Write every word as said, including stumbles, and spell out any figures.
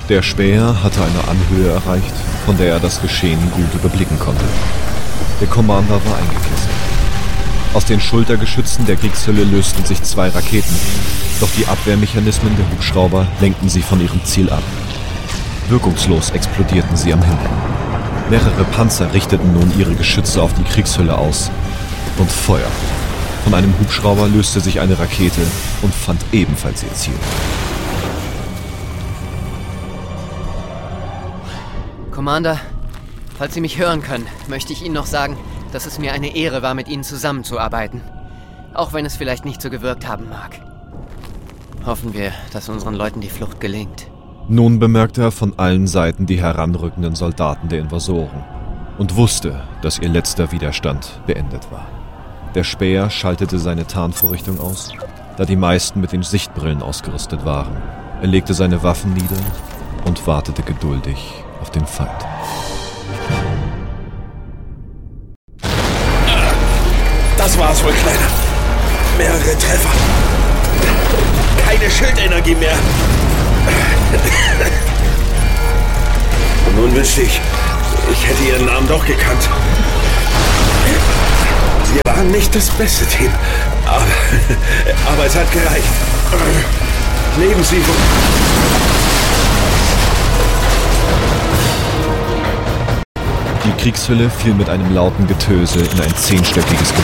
Der Späher hatte eine Anhöhe erreicht, von der er das Geschehen gut überblicken konnte. Der Commander war eingekesselt. Aus den Schultergeschützen der Kriegshülle lösten sich zwei Raketen, doch die Abwehrmechanismen der Hubschrauber lenkten sie von ihrem Ziel ab. Wirkungslos explodierten sie am Himmel. Mehrere Panzer richteten nun ihre Geschütze auf die Kriegshülle aus und Feuer. Von einem Hubschrauber löste sich eine Rakete und fand ebenfalls ihr Ziel. Commander, falls Sie mich hören können, möchte ich Ihnen noch sagen, dass es mir eine Ehre war, mit Ihnen zusammenzuarbeiten. Auch wenn es vielleicht nicht so gewirkt haben mag. Hoffen wir, dass unseren Leuten die Flucht gelingt. Nun bemerkte er von allen Seiten die heranrückenden Soldaten der Invasoren und wusste, dass ihr letzter Widerstand beendet war. Der Späher schaltete seine Tarnvorrichtung aus, da die meisten mit den Sichtbrillen ausgerüstet waren. Er legte seine Waffen nieder und wartete geduldig auf den Feind. Das war's wohl, Kleiner. Mehrere Treffer. Keine Schildenergie mehr. Und nun wüsste ich, ich hätte Ihren Namen doch gekannt. Sie waren nicht das beste Team, aber, aber es hat gereicht. Leben Sie wohl. Die Kriegshülle fiel mit einem lauten Getöse in ein zehnstöckiges Gebäude.